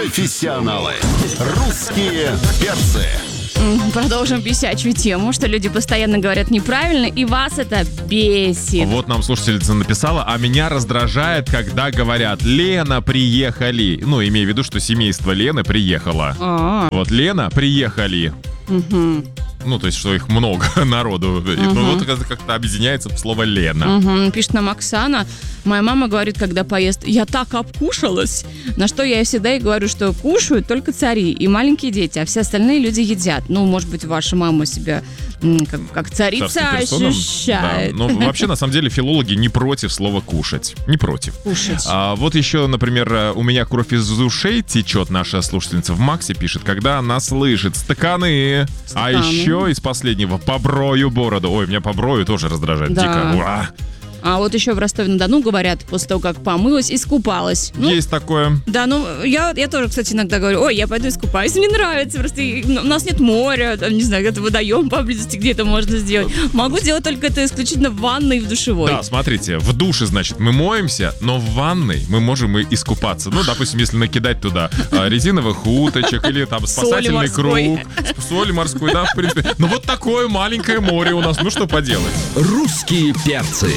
Профессионалы. Русские перцы. Продолжим бесячую тему, что люди постоянно говорят неправильно, и вас это бесит. Вот нам слушательница написала, а меня раздражает, когда говорят «Лена, приехали». Ну, имея в виду, что семейство Лены приехало. Вот «Лена, приехали». Ну, то есть, что их много народу. Ну, вот как-то объединяется слово «Лена». Пишет нам Оксана. Моя мама говорит, когда поест: я так обкушалась. На что я всегда и говорю, что кушают только цари и маленькие дети, а все остальные люди едят. Ну, может быть, ваша мама себя как царица ощущает. Да. Ну, вообще, на самом деле, филологи не против слова «кушать». Не против. Кушать. Вот еще, например, у меня кровь из ушей течет, наша слушательница в Максе пишет, когда она слышит стаканы. А еще из последнего поброю бороду. Ой, меня поброю тоже раздражает дико. Ура! А вот еще в Ростове-на-Дону говорят, после того, как помылась, искупалась. Есть такое. Да, я тоже, кстати, иногда говорю: ой, я пойду искупаюсь, мне нравится, просто у нас нет моря, там, не знаю, где-то водоем поблизости, где это можно сделать. Могу делать только это исключительно в ванной и в душевой. Да, смотрите, в душе, значит, мы моемся, но в ванной мы можем и искупаться. Ну, допустим, если накидать туда резиновых уточек или там спасательный круг, соли морской, да, в принципе. Ну, вот такое маленькое море у нас, ну что поделать. Русские перцы.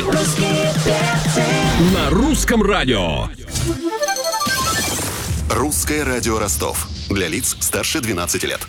На русском радио. Русское радио Ростов. Для лиц старше 12 лет.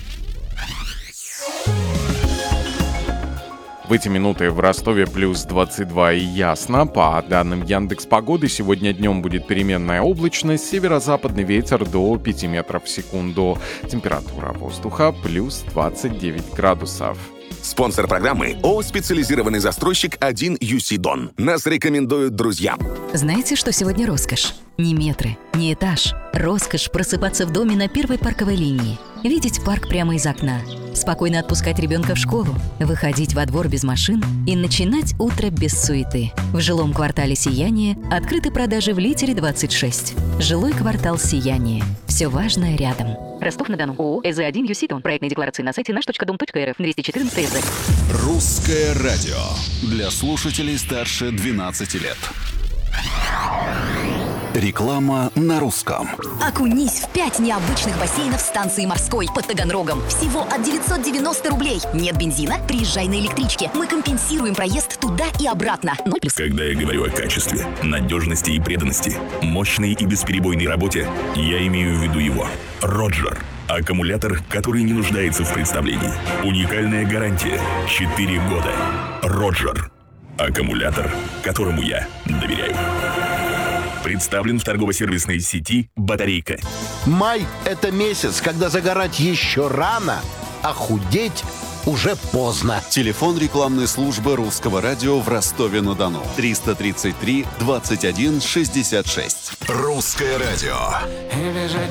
В эти минуты в Ростове плюс 22 и ясно. По данным Яндекс.Погоды, сегодня днем будет переменная облачность, северо-западный ветер до 5 метров в секунду. Температура воздуха плюс 29 градусов. Спонсор программы ООО «Специализированный застройщик 1 UC Дон». Нас рекомендуют друзья. Знаете, что сегодня роскошь? Не метры, не этаж. Роскошь просыпаться в доме на первой парковой линии. Видеть парк прямо из окна. Спокойно отпускать ребенка в школу. Выходить во двор без машин и начинать утро без суеты. В жилом квартале «Сияние» открыты продажи в Литере 26. Жилой квартал «Сияние». Все важное рядом. Ростов-на-Дону. ООО «ЭЗ1 ЮСИ Дон». Проектные декларации на сайте наш.дом.рф. 214 ЭЗ. Русское радио. Для слушателей старше 12 лет. Реклама на русском. Окунись в 5 необычных бассейнов станции морской под Таганрогом. Всего от 990 рублей. Нет бензина? Приезжай на электричке. Мы компенсируем проезд туда и обратно. 0+. Когда я говорю о качестве, надежности и преданности, мощной и бесперебойной работе, я имею в виду его. Роджер. Аккумулятор, который не нуждается в представлении. Уникальная гарантия. 4 года. Роджер. Аккумулятор, которому я доверяю. Представлен в торгово-сервисной сети «Батарейка». Май – это месяц, когда загорать еще рано, а худеть уже поздно. Телефон рекламной службы русского радио в Ростове-на-Дону. 333 21 66. Русское радио.